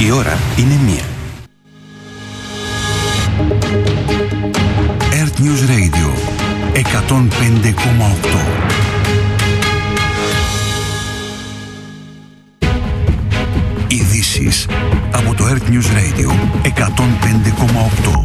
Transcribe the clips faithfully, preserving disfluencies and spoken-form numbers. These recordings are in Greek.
Η ώρα είναι μία. Earth News Radio εκατόν πέντε κόμμα οκτώ. Ειδήσεις από το Earth News Radio εκατόν πέντε κόμμα οκτώ.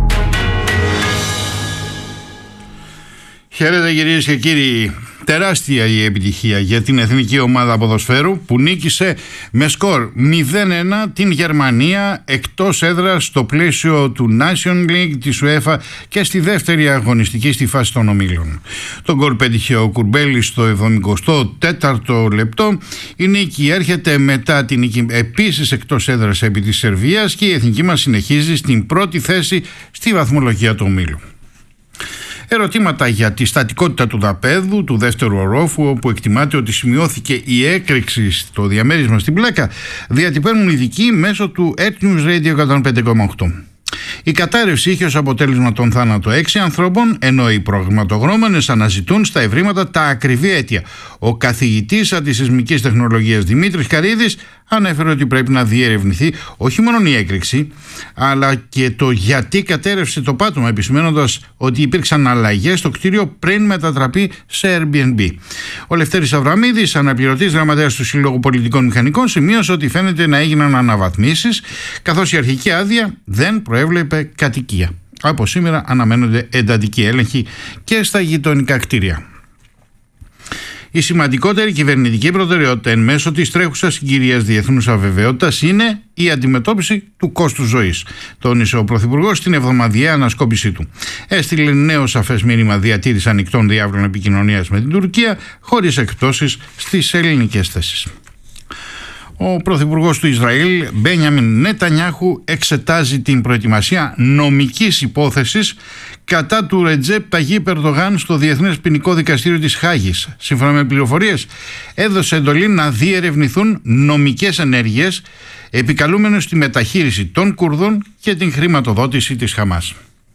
Χαίρετε κυρίες και κύριοι. Τεράστια η επιτυχία για την εθνική ομάδα ποδοσφαίρου που νίκησε με σκορ μηδέν ένα την Γερμανία εκτός έδρας στο πλαίσιο του Nation League της UEFA και στη δεύτερη αγωνιστική στη φάση των ομίλων. Τον γκολ πέτυχε ο Κουρμπέλης στο εβδομηκοστό τέταρτο λεπτό. Η νίκη έρχεται μετά την νίκη επίσης εκτός έδρας επί της Σερβίας και η εθνική μας συνεχίζει στην πρώτη θέση στη βαθμολογία του ομίλου. Ερωτήματα για τη στατικότητα του δαπέδου, του δεύτερου ορόφου, όπου εκτιμάται ότι σημειώθηκε η έκρηξη στο διαμέρισμα στην πλάκα, διατυπώνουν ειδικοί μέσω του Earth News Radio εκατόν πέντε κόμμα οκτώ. Η κατάρρευση είχε ως αποτέλεσμα τον θάνατο έξι ανθρώπων, ενώ οι προγραμματογνώμονες αναζητούν στα ευρήματα τα ακριβή αίτια. Ο καθηγητής αντισυσμικής τεχνολογίας Δημήτρης Καρίδης ανέφερε ότι πρέπει να διερευνηθεί όχι μόνο η έκρηξη, αλλά και το γιατί κατέρευσε το πάτωμα, επισημαίνοντας ότι υπήρξαν αλλαγές στο κτίριο πριν μετατραπεί σε Airbnb. Ο Λευτέρης Αβραμίδης, αναπληρωτής γραμματέας του Συλλόγου Πολιτικών Μηχανικών, σημείωσε ότι φαίνεται να έγιναν αναβαθμίσεις, καθώς η αρχική άδεια δεν προέβλεπε κατοικία. Από σήμερα αναμένονται εντατικοί έλεγχοι και στα γειτονικά κτίρια. Η σημαντικότερη κυβερνητική προτεραιότητα εν μέσω της τρέχουσας συγκυρίας διεθνούς αβεβαιότητας είναι η αντιμετώπιση του κόστους ζωής, τόνισε ο Πρωθυπουργός στην εβδομαδιαία ανασκόπησή του. Έστειλε νέο σαφές μήνυμα διατήρησης ανοιχτών διάβλων επικοινωνίας με την Τουρκία, χωρίς εκπτώσεις στις ελληνικές θέσεις. Ο Πρωθυπουργός του Ισραήλ, Μπένιαμιν Νετανιάχου, εξετάζει την προετοιμασία νομικής υπόθεσης κατά του Ρετζέπ Ταγίπ Ερντογάν στο Διεθνές Ποινικό Δικαστήριο της Χάγης. Σύμφωνα με πληροφορίες, έδωσε εντολή να διερευνηθούν νομικές ενέργειες επικαλούμενες στη μεταχείριση των Κουρδών και την χρηματοδότηση της Χαμάς.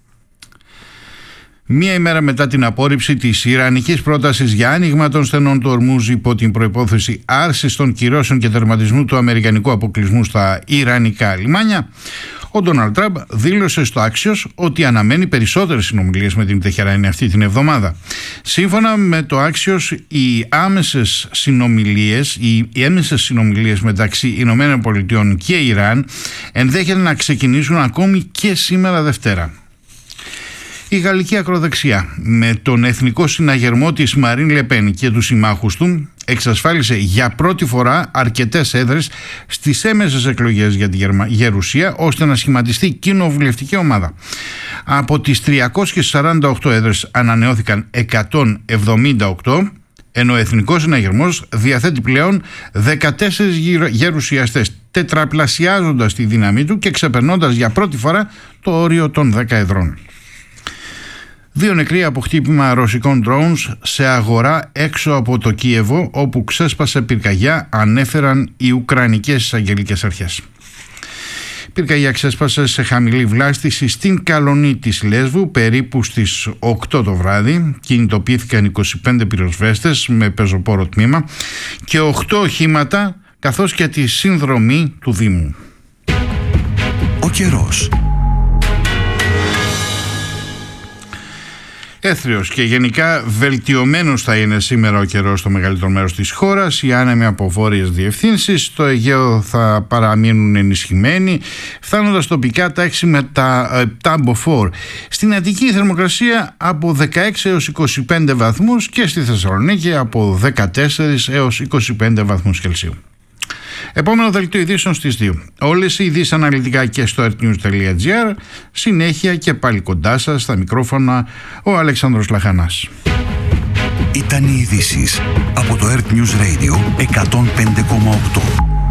Μία ημέρα μετά την απόρριψη της ιρανικής πρότασης για άνοιγμα των στενών του Ορμούζ υπό την προϋπόθεση άρσης των κυρώσεων και τερματισμού του αμερικανικού αποκλεισμού στα ιρανικά λιμάνια, ο Ντόναλντ Τραμπ δήλωσε στο Axios ότι αναμένει περισσότερες συνομιλίες με την Τεχεράνη αυτή την εβδομάδα. Σύμφωνα με το Axios, οι άμεσες συνομιλίες, οι έμεσες συνομιλίες μεταξύ Ηνωμένων Πολιτειών και Ιράν ενδέχεται να ξεκινήσουν ακόμη και σήμερα Δευτέρα. Η γαλλική ακροδεξιά, με τον εθνικό συναγερμό της Μαρίν Λεπέν και τους συμμάχους του, εξασφάλισε για πρώτη φορά αρκετές έδρες στις έμεσες εκλογές για τη Γερουσία, ώστε να σχηματιστεί κοινοβουλευτική ομάδα. Από τις τριακόσιες σαράντα οκτώ έδρες ανανεώθηκαν εκατόν εβδομήντα οκτώ, ενώ ο εθνικός συναγερμός διαθέτει πλέον δεκατέσσερις γερουσιαστές, τετραπλασιάζοντας τη δύναμή του και ξεπερνώντας για πρώτη φορά το όριο των δέκα εδρών. Δύο νεκροί από χτύπημα ρωσικών drones σε αγορά έξω από το Κίεβο, όπου ξέσπασε πυρκαγιά, ανέφεραν οι Ουκρανικές εισαγγελικές αρχές. Η πυρκαγιά ξέσπασε σε χαμηλή βλάστηση στην Καλονή της Λέσβου περίπου στις οκτώ το βράδυ. Κινητοποιήθηκαν είκοσι πέντε πυροσβέστες με πεζοπόρο τμήμα και οκτώ οχήματα, καθώς και τη συνδρομή του Δήμου. Ο καιρός. Έθριος και γενικά βελτιωμένος θα είναι σήμερα ο καιρός στο μεγαλύτερο μέρος της χώρας. Οι άνεμοι από βόρειες διευθύνσεις στο Αιγαίο θα παραμείνουν ενισχυμένοι, φτάνοντας τοπικά τα έξι με τα επτά μποφόρ. Στην Αττική η θερμοκρασία από δεκαέξι έως είκοσι πέντε βαθμούς και στη Θεσσαλονίκη από δεκατέσσερα έως είκοσι πέντε βαθμούς Κελσίου. Επόμενο δελτίο ειδήσεων στις δύο. Όλες οι ειδήσεις αναλυτικά και στο earthnews τελεία gr. Συνέχεια και πάλι κοντά σας στα μικρόφωνα ο Αλέξανδρος Λαχανάς. Ήταν οι ειδήσεις από το Earth News Radio εκατόν πέντε κόμμα οκτώ.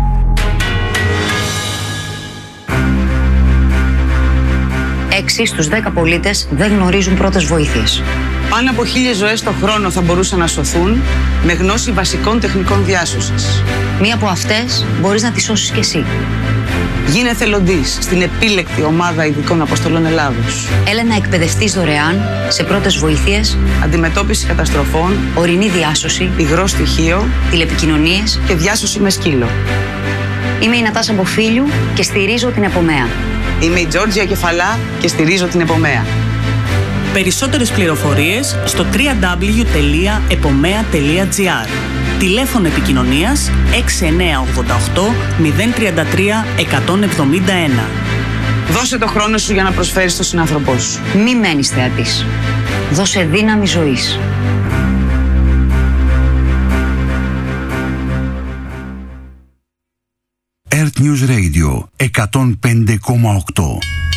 έξι στους δέκα πολίτες δεν γνωρίζουν πρώτες βοήθειες. Πάνω από χίλιες ζωές το χρόνο θα μπορούσαν να σωθούν με γνώση βασικών τεχνικών διάσωσης. Μία από αυτές μπορείς να τη σώσεις κι εσύ. Γίνε εθελοντής στην επίλεκτη ομάδα ειδικών αποστολών Ελλάδος. Έλα να εκπαιδευτείς δωρεάν σε πρώτες βοήθειες, αντιμετώπιση καταστροφών, ορεινή διάσωση, υγρό στοιχείο, τηλεπικοινωνίες και διάσωση με σκύλο. Είμαι η Νατάσα Μποφίλιου και στηρίζω την Επομέα. Είμαι η Τζόρτζια Κεφαλά και στηρίζω την Επομέα. Περισσότερες πληροφορίες στο double-u double-u double-u τελεία επομέα τελεία τζι άρ. Τηλέφωνο επικοινωνίας έξι εννιά οκτώ οκτώ μηδέν τρία τρία εκατόν εβδομήντα ένα. Δώσε το χρόνο σου για να προσφέρεις στον συνάνθρωπό σου. Μη μένεις θεατής. Δώσε δύναμη ζωής. Earth News Radio εκατόν πέντε κόμμα οκτώ.